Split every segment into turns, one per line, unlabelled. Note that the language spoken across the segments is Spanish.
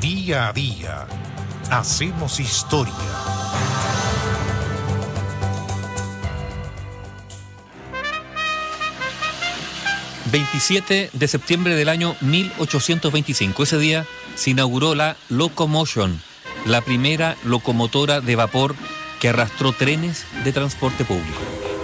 Día a día hacemos historia.
...27 de septiembre del año 1825. Ese día se inauguró la Locomotion, la primera locomotora de vapor que arrastró trenes de transporte público.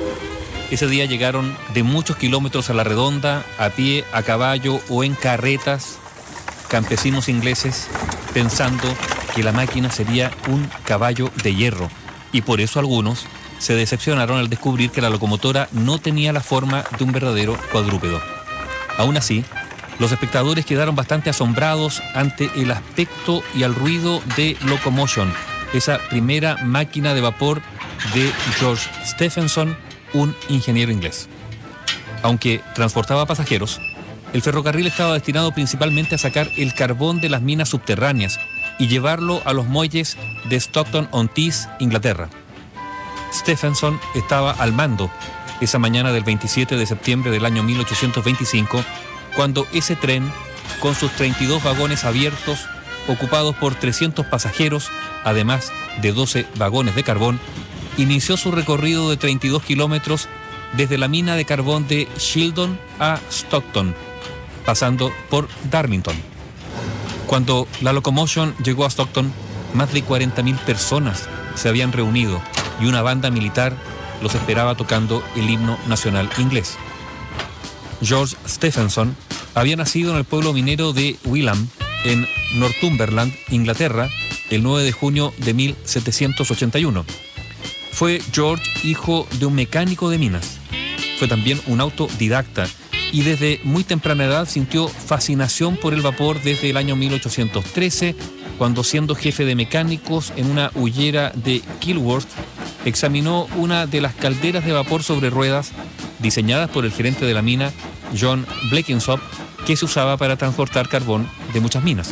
Ese día llegaron de muchos kilómetros a la redonda, a pie, a caballo o en carretas, campesinos ingleses pensando que la máquina sería un caballo de hierro, y por eso algunos se decepcionaron al descubrir que la locomotora no tenía la forma de un verdadero cuadrúpedo. Aún así, los espectadores quedaron bastante asombrados ante el aspecto y el ruido de Locomotion, esa primera máquina de vapor de George Stephenson, un ingeniero inglés. Aunque transportaba pasajeros, el ferrocarril estaba destinado principalmente a sacar el carbón de las minas subterráneas y llevarlo a los muelles de Stockton-on-Tees, Inglaterra. Stephenson estaba al mando esa mañana del 27 de septiembre del año 1825, cuando ese tren, con sus 32 vagones abiertos, ocupados por 300 pasajeros, además de 12 vagones de carbón, inició su recorrido de 32 kilómetros desde la mina de carbón de Shildon a Stockton, pasando por Darlington. Cuando la Locomotion llegó a Stockton, más de 40.000 personas se habían reunido y una banda militar los esperaba tocando el himno nacional inglés. George Stephenson había nacido en el pueblo minero de Wilham, en Northumberland, Inglaterra, el 9 de junio de 1781. Fue George hijo de un mecánico de minas. Fue también un autodidacta y desde muy temprana edad sintió fascinación por el vapor desde el año 1813, cuando, siendo jefe de mecánicos en una hullera de Kilworth, examinó una de las calderas de vapor sobre ruedas diseñadas por el gerente de la mina, John Blenkinsop, que se usaba para transportar carbón de muchas minas.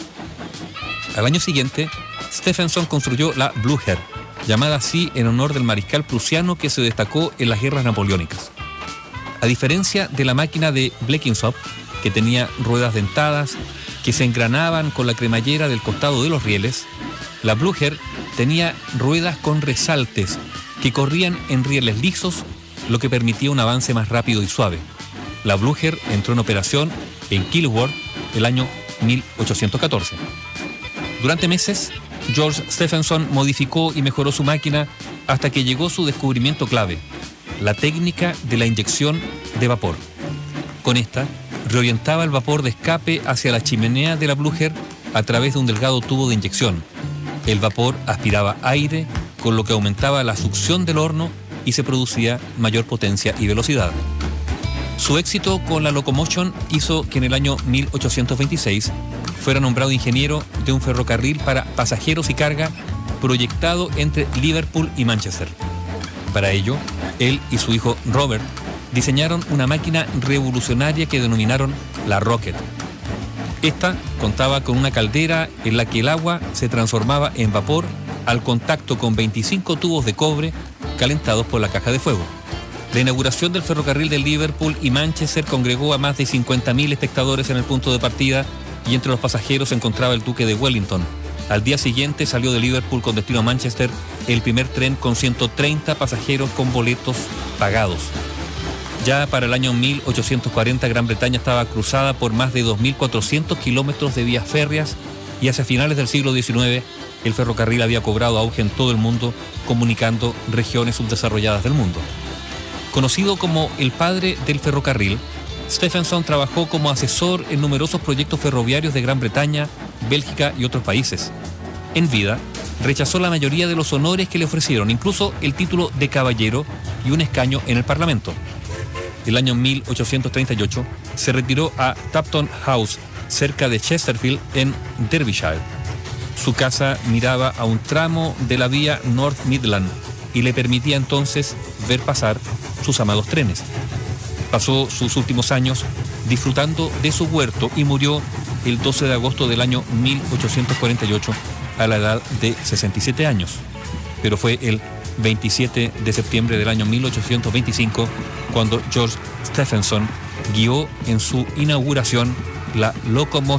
Al año siguiente, Stephenson construyó la Blücher, llamada así en honor del mariscal prusiano que se destacó en las guerras napoleónicas. A diferencia de la máquina de Blenkinsop, que tenía ruedas dentadas que se engranaban con la cremallera del costado de los rieles, la Blücher tenía ruedas con resaltes que corrían en rieles lisos, lo que permitía un avance más rápido y suave. La Blücher entró en operación en Kilworth el año 1814. Durante meses, George Stephenson modificó y mejoró su máquina hasta que llegó su descubrimiento clave, la técnica de la inyección de vapor. Con esta, reorientaba el vapor de escape hacia la chimenea de la Blücher a través de un delgado tubo de inyección. El vapor aspiraba aire, con lo que aumentaba la succión del horno y se producía mayor potencia y velocidad. Su éxito con la Locomotion hizo que en el año 1826 fuera nombrado ingeniero de un ferrocarril para pasajeros y carga proyectado entre Liverpool y Manchester. Para ello, él y su hijo Robert diseñaron una máquina revolucionaria que denominaron la Rocket. Esta contaba con una caldera en la que el agua se transformaba en vapor al contacto con 25 tubos de cobre calentados por la caja de fuego. La inauguración del ferrocarril de Liverpool y Manchester congregó a más de 50.000 espectadores en el punto de partida, y entre los pasajeros se encontraba el duque de Wellington. Al día siguiente salió de Liverpool con destino a Manchester el primer tren con 130 pasajeros con boletos pagados. Ya para el año 1840 Gran Bretaña estaba cruzada por más de 2.400 kilómetros de vías férreas, y hacia finales del siglo XIX el ferrocarril había cobrado auge en todo el mundo, comunicando regiones subdesarrolladas del mundo. Conocido como el padre del ferrocarril, Stephenson trabajó como asesor en numerosos proyectos ferroviarios de Gran Bretaña, Bélgica y otros países. En vida, rechazó la mayoría de los honores que le ofrecieron, incluso el título de caballero y un escaño en el Parlamento. El año 1838 se retiró a Tapton House, cerca de Chesterfield, en Derbyshire. Su casa miraba a un tramo de la vía North Midland y le permitía entonces ver pasar sus amados trenes. Pasó sus últimos años disfrutando de su huerto y murió el 12 de agosto del año 1848 a la edad de 67 años. Pero fue el 27 de septiembre del año 1825 cuando George Stephenson guió en su inauguración la Locomotion